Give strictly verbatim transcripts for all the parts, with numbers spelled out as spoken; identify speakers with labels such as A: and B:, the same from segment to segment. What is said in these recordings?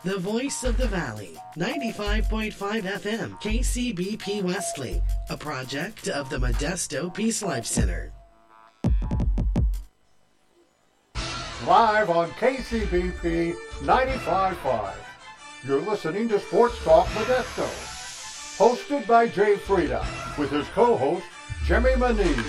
A: The voice of the valley, ninety-five point five F M, K C B P Wesley, a project of the Modesto Peace Life Center.
B: Live on K C B P ninety-five point five. You're listening to Sports Talk Modesto. Hosted by Jay Frieda, with his co-host, Jimmy Maniz.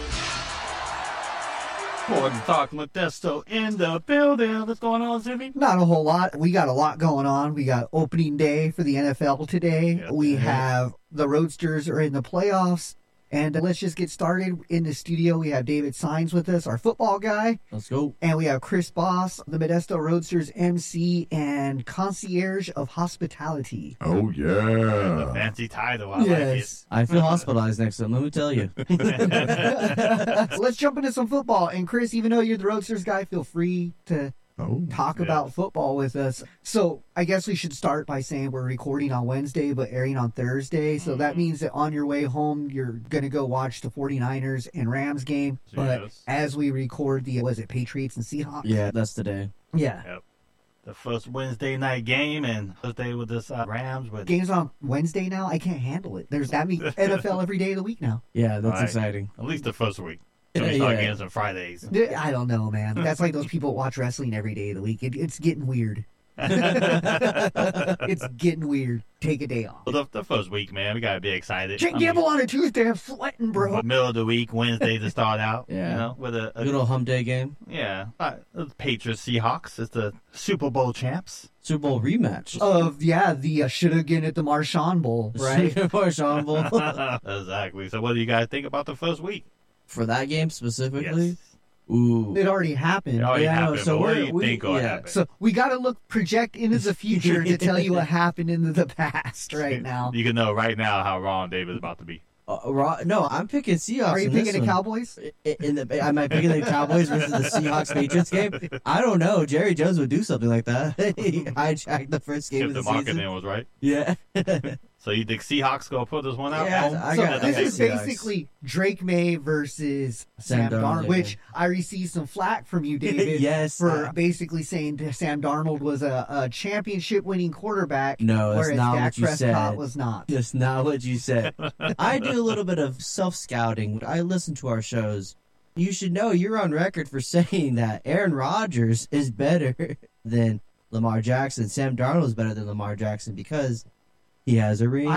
C: Sports Talk Modesto in the building. What's going on, Jimmy?
D: Not a whole lot. We got a lot going on. We got opening day for the N F L today.
C: Yes,
D: we
C: yes.
D: have the Roadsters are in the playoffs. And let's just get started. In the studio, we have David Sines with us, our football guy.
E: Let's go.
D: And we have Chris Boss, the Modesto Roadsters M C and concierge of hospitality.
F: Oh,
C: The
F: yeah.
C: fancy title. I
D: Yes.
E: I feel hospitalized next time, let me tell you.
D: Let's jump into some football. And Chris, even though you're the Roadsters guy, feel free to
F: Oh,
D: talk
C: Yeah.
D: about football with us. So I guess we should start by saying we're recording on Wednesday but airing on Thursday. So that means that on your way home, you're going to go watch the 49ers and Rams game. But
C: Yes.
D: as we record the, was it Patriots and Seahawks?
E: Yeah, that's the day.
D: Yeah.
C: The first Wednesday night game and Thursday with this uh, Rams. With
D: Games on Wednesday now? I can't handle it. There's that means N F L every day of the week now.
E: Yeah, that's
C: Right.
E: exciting.
C: At least the first week. So
E: Yeah,
C: we start
E: yeah.
C: games on Fridays.
D: I don't know, man. That's like those people that watch wrestling every day of the week. It, it's getting weird. It's getting weird. Take a day off.
C: Well, the, the first week, man, we gotta be excited.
D: Can't
C: I mean,
D: gamble on a Tuesday. I'm sweating, bro.
C: middle of the week, Wednesday to start out.
E: Yeah.
C: You know, with a, a
E: Good old hump day game.
C: yeah, uh, the Patriots Seahawks. It's the Super Bowl champs.
E: Super Bowl rematch.
D: Of, yeah, the uh, should-have-been at the Marshawn Bowl, right?
E: Marshawn Bowl.
C: Exactly. So, what do you guys think about the first week?
E: For that game specifically?
C: Yes.
E: Ooh.
D: It already happened.
C: It already
E: Yeah,
C: happened.
E: so
C: but what do
E: we're-
C: you
E: we-
C: think will
E: yeah,
C: happen?
D: So we got to look, project into the future to tell you what happened into the past right now.
C: You can know right now how wrong David's about to be.
E: Uh, Ra- no, I'm picking Seahawks.
D: Are you
E: in
D: picking
E: this
D: the
E: one.
D: Cowboys?
E: I- In the, am I picking the Cowboys versus the Seahawks Patriots game? I don't know. Jerry Jones would do something like that. He hijacked the first game
C: If
E: of
C: the
E: the
C: marketing
E: season.
C: was right.
E: Yeah.
C: So you think Seahawks gonna put this one out?
E: Yeah,
C: home?
E: I
D: so
E: got- I
D: this
E: got
D: is
E: Seahawks.
D: basically Drake May versus Sam,
E: Sam
D: Darnold,
E: Darnold,
D: which
E: yeah.
D: I received some flack from you, David,
E: Yes.
D: for basically saying that Sam Darnold was a, a championship-winning quarterback,
E: No, that's
D: whereas
E: not
D: Dak
E: what you
D: Prescott
E: said.
D: was not.
E: That's not what you said. I do a little bit of self-scouting. I listen to our shows. You should know you're on record for saying that Aaron Rodgers is better than Lamar Jackson. Sam Darnold is better than Lamar Jackson because he has a ring.